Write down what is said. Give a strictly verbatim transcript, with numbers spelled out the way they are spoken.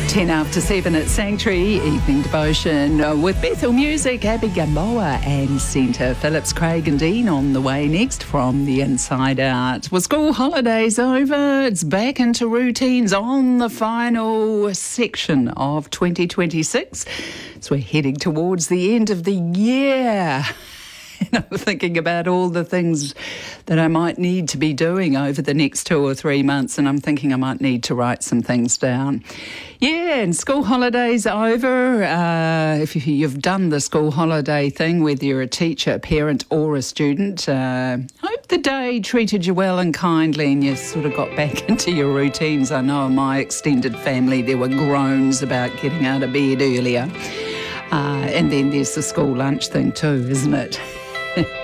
ten after seven at Sanctuary, evening devotion uh, with Bethel Music, Abby Gamboa and Centre Phillips. Craig and Dean on the way next from the Inside Out. Well, school holidays over, it's back into routines on the final section of twenty twenty-six. So we're heading towards the end of the year. And I'm thinking about all the things that I might need to be doing over the next two or three months, and I'm thinking I might need to write some things down. Yeah, and school holidays over. Uh, if you've done the school holiday thing, whether you're a teacher, a parent or a student, uh, hope the day treated you well and kindly and you sort of got back into your routines. I know in my extended family there were groans about getting out of bed earlier. Uh, and then there's the school lunch thing too, isn't it?